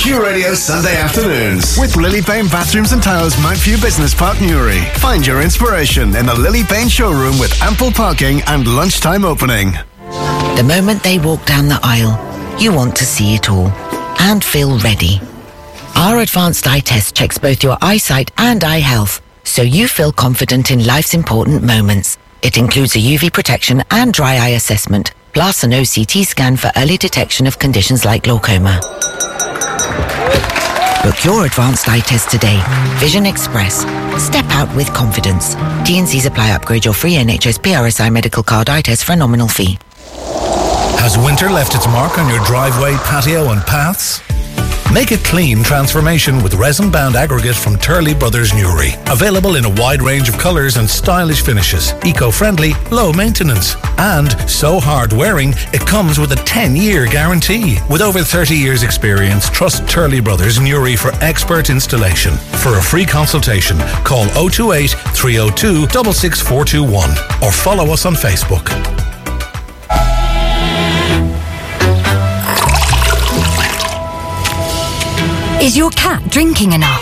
Q Radio Sunday afternoons with Lily Payne Bathrooms and Tiles, Mount-View Business Park, Newry. Find your inspiration in the Lily Payne showroom with ample parking and lunchtime opening. The moment they walk down the aisle, you want to see it all and feel ready. Our advanced eye test checks both your eyesight and eye health, so you feel confident in life's important moments. It includes a UV protection and dry eye assessment, plus an OCT scan for early detection of conditions like glaucoma. Book your advanced eye test today. Vision Express. Step out with confidence. T&Cs apply. Upgrade your free NHS PRSI medical card eye test for a nominal fee. Has winter left its mark on your driveway, patio and paths? Make a clean transformation with resin-bound aggregate from Turley Brothers Newry. Available in a wide range of colours and stylish finishes. Eco-friendly, low maintenance. And so hard-wearing, it comes with a 10-year guarantee. With over 30 years' experience, trust Turley Brothers Newry for expert installation. For a free consultation, call 028 302 66421 or follow us on Facebook. Is your cat drinking enough?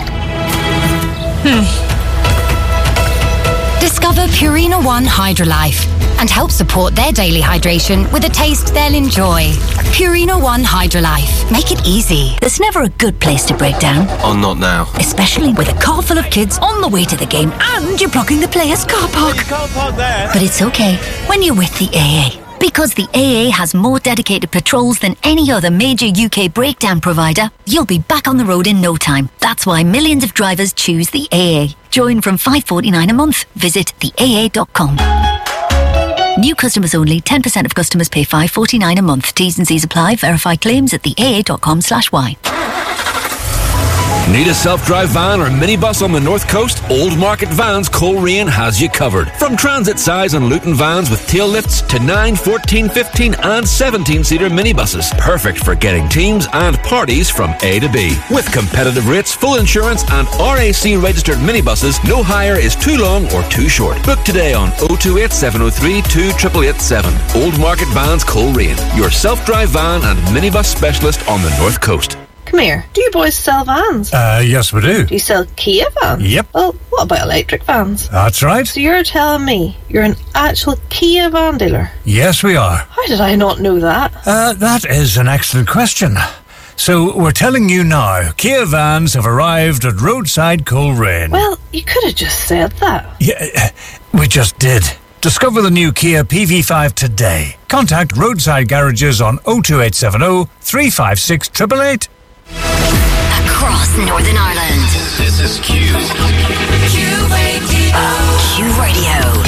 Discover Purina One Hydrolife and help support their daily hydration with a taste they'll enjoy. Purina One Hydrolife. Make it easy. There's never a good place to break down. Oh, not now. Especially with a car full of kids on the way to the game and you're blocking the players' car park. But it's okay when you're with the AA. Because the AA has more dedicated patrols than any other major UK breakdown provider, you'll be back on the road in no time. That's why millions of drivers choose the AA. Join from $5.49 a month. Visit theaa.com. New customers only. 10% of customers pay $5.49 a month. T's and C's apply. Verify claims at theaa.com/y. Need a self-drive van or minibus on the North Coast? Old Market Vans Coleraine has you covered. From transit size and Luton vans with tail lifts to 9, 14, 15 and 17-seater minibuses. Perfect for getting teams and parties from A to B. With competitive rates, full insurance and RAC registered minibuses, no hire is too long or too short. Book today on 028 703 2887. Old Market Vans Coleraine, your self-drive van and minibus specialist on the North Coast. Come here. Do you boys sell vans? Yes, we do. Do you sell Kia vans? Yep. Well, what about electric vans? That's right. So you're telling me you're an actual Kia van dealer? Yes, we are. How did I not know that? That is an excellent question. So we're telling you now, Kia vans have arrived at Roadside Coleraine. Well, you could have just said that. Yeah, we just did. Discover the new Kia PV5 today. Contact Roadside Garages on 02870 356 888. Across Northern Ireland. This is Q. Q Radio.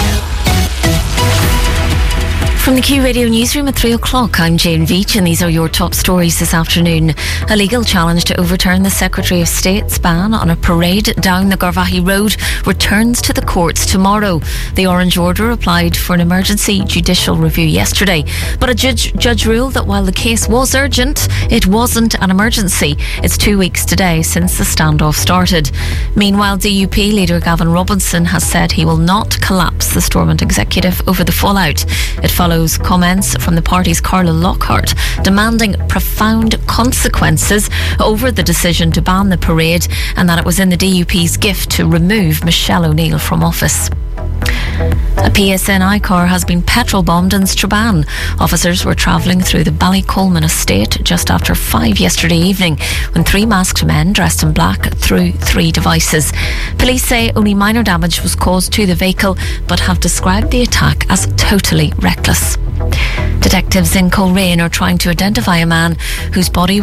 From the Q Radio newsroom at 3 o'clock, I'm Jane Veach and these are your top stories this afternoon. A legal challenge to overturn the Secretary of State's ban on a parade down the Garvaghey Road returns to the courts tomorrow. The Orange Order applied for an emergency judicial review yesterday, but a judge ruled that while the case was urgent, it wasn't an emergency. It's 2 weeks today since the standoff started. Meanwhile, DUP leader Gavin Robinson has said he will not collapse the Stormont executive over the fallout. It follows comments from the party's Carla Lockhart demanding profound consequences over the decision to ban the parade and that it was in the DUP's gift to remove Michelle O'Neill from office. A PSNI car has been petrol bombed in Strabane. Officers were travelling through the Ballycolman estate just after 5 yesterday evening when 3 masked men dressed in black threw 3 devices. Police say only minor damage was caused to the vehicle but have described the attack as totally reckless. Detectives in Coleraine are trying to identify a man whose body